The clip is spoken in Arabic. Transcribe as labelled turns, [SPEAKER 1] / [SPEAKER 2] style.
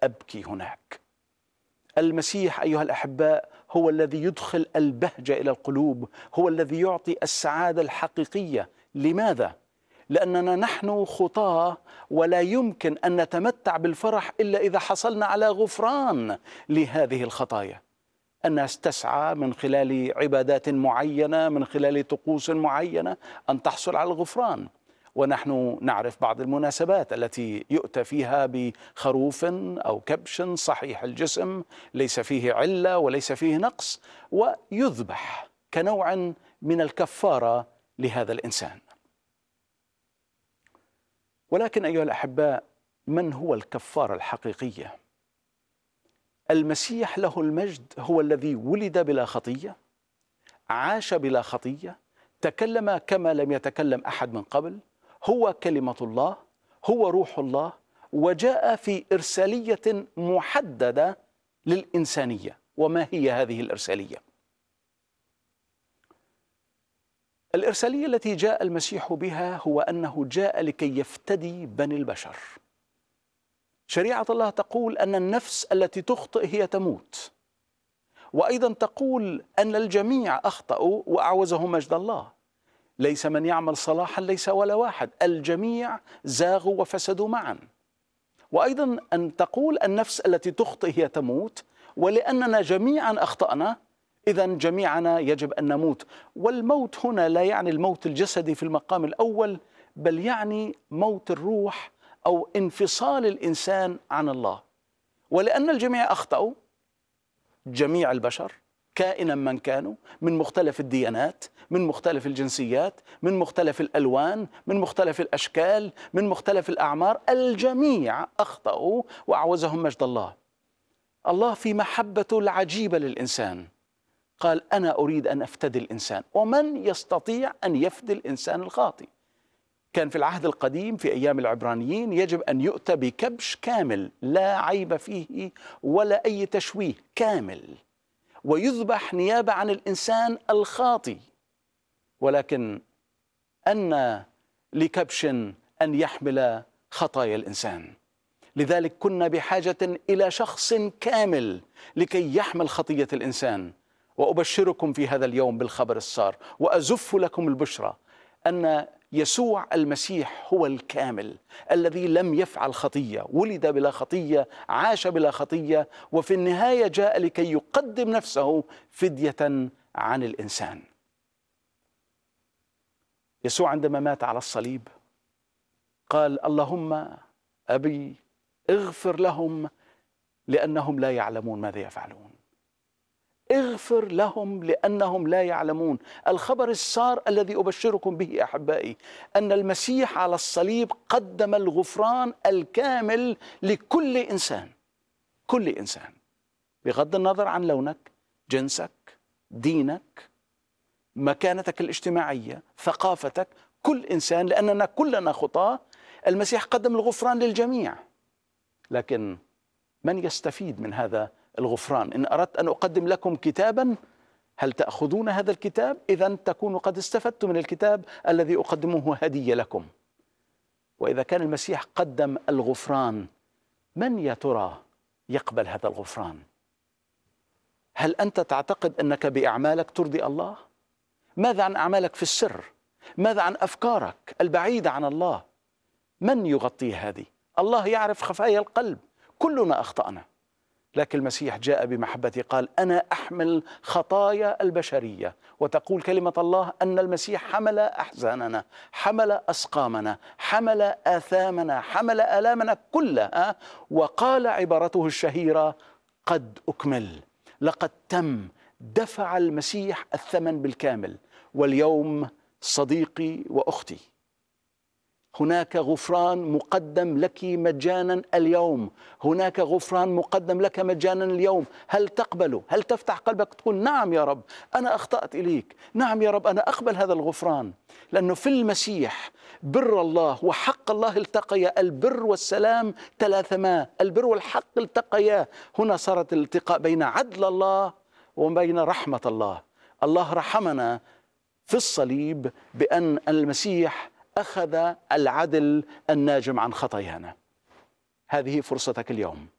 [SPEAKER 1] أبكي هناك. المسيح أيها الأحباء هو الذي يدخل البهجة إلى القلوب، هو الذي يعطي السعادة الحقيقية. لماذا؟ لأننا نحن خطاة، ولا يمكن أن نتمتع بالفرح إلا إذا حصلنا على غفران لهذه الخطايا. الناس تسعى من خلال عبادات معينة، من خلال طقوس معينة، أن تحصل على الغفران. ونحن نعرف بعض المناسبات التي يؤتى فيها بخروف أو كبش صحيح الجسم ليس فيه علة وليس فيه نقص، ويذبح كنوع من الكفارة لهذا الإنسان. ولكن أيها الأحباء، من هو الكفارة الحقيقية؟ المسيح له المجد هو الذي ولد بلا خطية، عاش بلا خطية، تكلم كما لم يتكلم أحد من قبل، هو كلمة الله، هو روح الله، وجاء في إرسالية محددة للإنسانية. وما هي هذه الإرسالية؟ الإرسالية التي جاء المسيح بها هو أنه جاء لكي يفتدي بني البشر. شريعة الله تقول أن النفس التي تخطئ هي تموت، وأيضا تقول أن الجميع أخطأوا وأعوزهم مجد الله. ليس من يعمل صلاحا ليس ولا واحد، الجميع زاغوا وفسدوا معا. وأيضا أن تقول النفس التي تخطئ هي تموت، ولأننا جميعا أخطأنا إذا جميعنا يجب أن نموت. والموت هنا لا يعني الموت الجسدي في المقام الأول، بل يعني موت الروح أو انفصال الإنسان عن الله. ولأن الجميع أخطأوا، جميع البشر كائنا من كانوا، من مختلف الديانات، من مختلف الجنسيات، من مختلف الألوان، من مختلف الأشكال، من مختلف الأعمار، الجميع أخطأوا وأعوزهم مجد الله. الله في محبته العجيبة للإنسان قال أنا أريد أن أفتدي الإنسان. ومن يستطيع أن يفدي الإنسان الخاطئ؟ كان في العهد القديم في أيام العبرانيين يجب أن يؤتى بكبش كامل لا عيب فيه ولا أي تشويه، كامل، ويذبح نيابة عن الإنسان الخاطئ. ولكن أن لكبش أن يحمل خطايا الإنسان، لذلك كنا بحاجة إلى شخص كامل لكي يحمل خطية الإنسان. وأبشركم في هذا اليوم بالخبر السار، وأزف لكم البشرى أن يسوع المسيح هو الكامل الذي لم يفعل خطية، ولد بلا خطية، عاش بلا خطية، وفي النهاية جاء لكي يقدم نفسه فدية عن الإنسان. يسوع عندما مات على الصليب قال اللهم أبي اغفر لهم لأنهم لا يعلمون ماذا يفعلون. اغفر لهم لأنهم لا يعلمون. الخبر السار الذي أبشركم به أحبائي أن المسيح على الصليب قدم الغفران الكامل لكل إنسان، كل إنسان، بغض النظر عن لونك، جنسك، دينك، مكانتك الاجتماعية، ثقافتك، كل إنسان، لأننا كلنا خطاة. المسيح قدم الغفران للجميع. لكن من يستفيد من هذا الغفران؟ إن أردت أن أقدم لكم كتابا، هل تأخذون هذا الكتاب؟ إذن تكونوا قد استفدتم من الكتاب الذي أقدمه هدية لكم. وإذا كان المسيح قدم الغفران، من يا ترى يقبل هذا الغفران؟ هل أنت تعتقد أنك بأعمالك ترضي الله؟ ماذا عن أعمالك في السر؟ ماذا عن أفكارك البعيدة عن الله؟ من يغطي هذه؟ الله يعرف خفايا القلب. كلنا أخطأنا، لكن المسيح جاء بمحبته قال أنا أحمل خطايا البشرية. وتقول كلمة الله أن المسيح حمل أحزاننا، حمل أسقامنا، حمل آثامنا، حمل آلامنا كلها، وقال عبارته الشهيرة قد أكمل، لقد تم. دفع المسيح الثمن بالكامل. واليوم صديقي وأختي، هناك غفران مقدم لك مجانا اليوم، هناك غفران مقدم لك مجانا اليوم. هل تقبله؟ هل تفتح قلبك تقول نعم يا رب أنا أخطأت إليك، نعم يا رب أنا أقبل هذا الغفران؟ لأنه في المسيح بر الله وحق الله التقيا، البر والسلام تلاثما، البر والحق التقيا. هنا صارت الالتقاء بين عدل الله وبين رحمة الله. الله رحمنا في الصليب بأن المسيح أخذ العدل الناجم عن خطايانا. هذه فرصتك اليوم